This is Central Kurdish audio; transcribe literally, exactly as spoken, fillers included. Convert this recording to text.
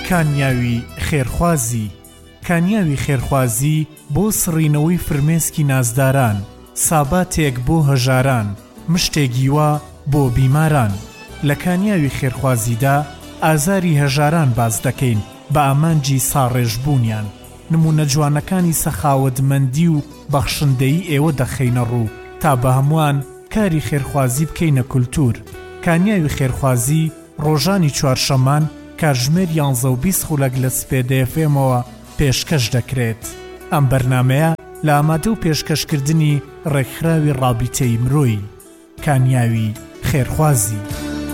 کانیاوی خێرخوازی. کانیاوی خێرخوازی بۆ سڕینەوەی فرمێسکی نازداران، ساباتێک بۆ هەژاران، مشتێکی وا بۆ بیماران. لە کانیاوی خێرخوازیدا ئازاری هەژاران باز دەکەین بە ئامانجی ساڕێژبوونیان. نمونە جوانەکانی سەخاوەتمەندی و بەخشندەی ئێوە دەخەینە ڕوو تا بە هەمووان کاری خێرخوازی بکەینە کولتور. کانیاوی خێرخوازی ڕۆژانی چوارشەمان کاتژمێر یانزە و بیست خولەک لە سپێدە ئێف ئێمەوە پێشکەش دەکرێت. ئەم بەرنامەیە لە ئامادە و پێشکەشکردنی ڕێکخراوی ڕابیتەی مرۆیی. کانیاوی خێرخوازی.